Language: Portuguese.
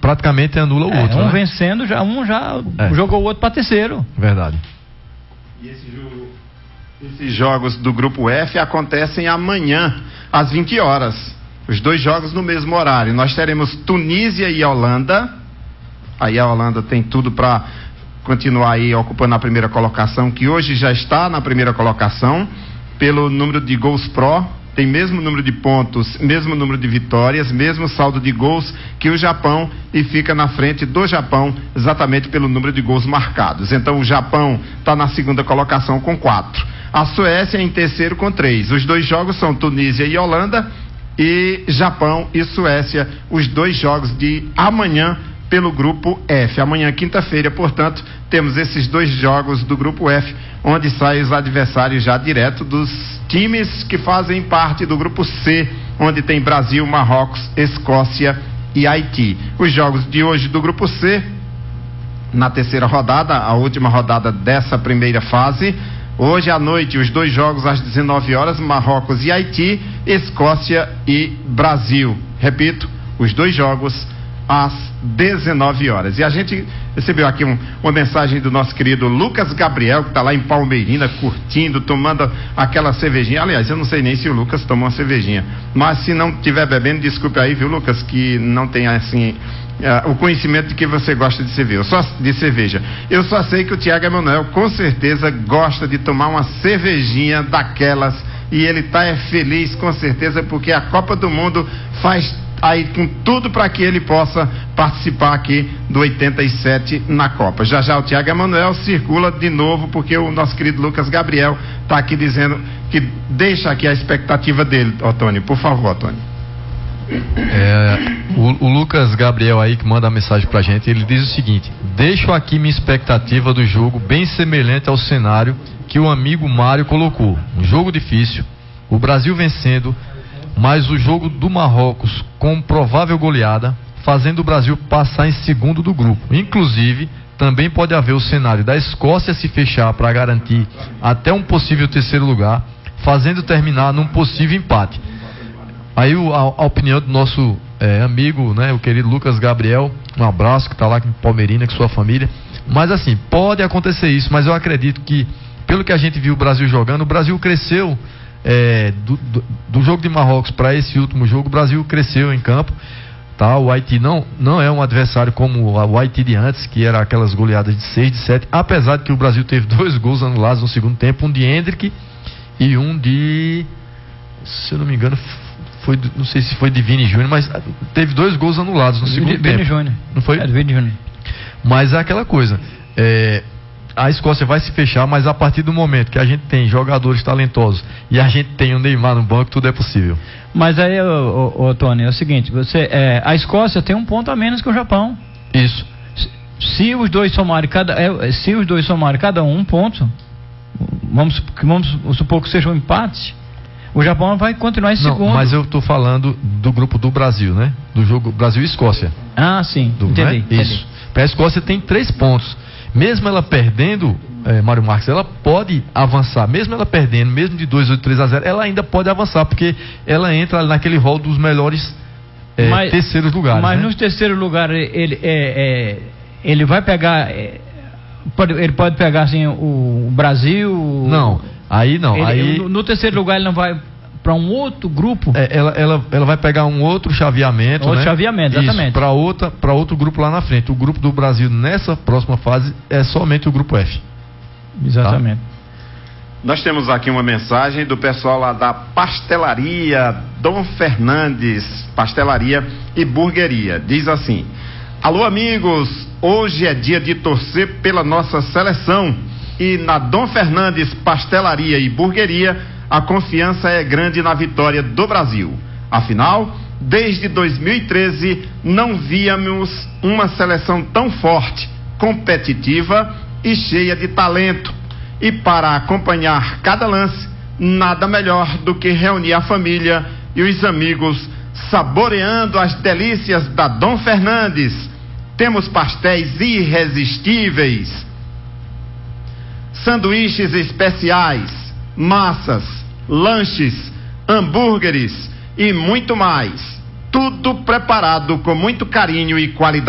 praticamente anula o outro. Um né? vencendo, um já jogou o outro para terceiro. Verdade. E esses jogos do grupo F acontecem amanhã, às 20 horas. Os 2 jogos no mesmo horário. Nós teremos Tunísia e Holanda. Aí a Holanda tem tudo para continuar aí ocupando a primeira colocação, que hoje já está na primeira colocação, pelo número de gols pró, tem mesmo número de pontos, mesmo número de vitórias, mesmo saldo de gols que o Japão, e fica na frente do Japão exatamente pelo número de gols marcados. Então o Japão está na segunda colocação com 4. A Suécia em terceiro com 3. Os 2 jogos são Tunísia e Holanda, e Japão e Suécia, os 2 jogos de amanhã pelo grupo F. Amanhã, quinta-feira, portanto, temos esses 2 jogos do grupo F, onde saem os adversários já direto dos times que fazem parte do grupo C, onde tem Brasil, Marrocos, Escócia e Haiti. Os jogos de hoje do grupo C, na terceira rodada, a última rodada dessa primeira fase. Hoje à noite, os 2 jogos às 19 horas, Marrocos e Haiti, Escócia e Brasil. Repito, os 2 jogos às 19 horas. E a gente recebeu aqui uma mensagem do nosso querido Lucas Gabriel, que está lá em Palmeirina, curtindo, tomando aquela cervejinha. Aliás, eu não sei nem se o Lucas tomou uma cervejinha, mas se não estiver bebendo, desculpe aí, viu, Lucas, que não tem assim o conhecimento de que você gosta de cerveja. Eu só sei que o Tiago Emanuel com certeza gosta de tomar uma cervejinha daquelas, e ele está feliz com certeza, porque a Copa do Mundo faz aí com tudo para que ele possa participar aqui do 87 na Copa. Já já o Tiago Emanuel circula de novo, porque o nosso querido Lucas Gabriel está aqui dizendo que deixa aqui a expectativa dele, Otônio. Por favor, Otônio. O Lucas Gabriel aí que manda a mensagem pra gente, ele diz o seguinte: deixo aqui minha expectativa do jogo bem semelhante ao cenário que o amigo Mário colocou. Um jogo difícil, o Brasil vencendo, mas o jogo do Marrocos com provável goleada, fazendo o Brasil passar em segundo do grupo. Inclusive, também pode haver o cenário da Escócia se fechar para garantir até um possível terceiro lugar, fazendo terminar num possível empate. Aí a opinião do nosso amigo, né, o querido Lucas Gabriel, um abraço, que está lá em Palmeirina com sua família. Mas assim, pode acontecer isso, mas eu acredito que, pelo que a gente viu o Brasil jogando, o Brasil cresceu do jogo de Marrocos para esse último jogo. O Brasil cresceu em campo, tá? O Haiti não é um adversário como o Haiti de antes, que era aquelas goleadas de 6, de 7, apesar de que o Brasil teve 2 gols anulados no segundo tempo, um de Hendrick e um de, se eu não me engano, não sei se foi de Vini Júnior, mas teve 2 gols anulados no segundo tempo. Vini Júnior. Não foi? Vini Júnior. Mas é aquela coisa, a Escócia vai se fechar, mas a partir do momento que a gente tem jogadores talentosos e a gente tem o Neymar no banco, tudo é possível. Mas aí, Tony, é o seguinte, a Escócia tem 1 ponto a menos que o Japão. Isso. Se os dois somarem cada 1 ponto, vamos supor que seja um empate, o Japão vai continuar em segundo. Não, mas eu estou falando do grupo do Brasil, né? Do jogo Brasil e Escócia. Ah, sim, entendi. Isso. A Escócia tem 3 pontos. Mesmo ela perdendo, Mário Marques, ela pode avançar. Mesmo ela perdendo, mesmo de 2 ou 3-0, ela ainda pode avançar, porque ela entra naquele rol dos melhores terceiros lugares. Mas, né, nos terceiros lugares ele vai pegar, ele pode pegar assim o Brasil. Não, aí não. No terceiro lugar ele não vai para um outro grupo. Ela vai pegar um outro chaveamento, outro chaveamento, exatamente. Para outro grupo lá na frente. O grupo do Brasil nessa próxima fase é somente o grupo F. Exatamente. Tá? Nós temos aqui uma mensagem do pessoal lá da Pastelaria Dom Fernandes, Pastelaria e Burgueria. Diz assim: alô amigos, hoje é dia de torcer pela nossa seleção, e na Dom Fernandes Pastelaria e Burgueria a confiança é grande na vitória do Brasil. Afinal, desde 2013 não víamos uma seleção tão forte, competitiva e cheia de talento. E para acompanhar cada lance, nada melhor do que reunir a família e os amigos saboreando as delícias da Dom Fernandes. Temos pastéis irresistíveis, sanduíches especiais, massas, lanches, hambúrgueres e muito mais. Tudo preparado com muito carinho e qualidade.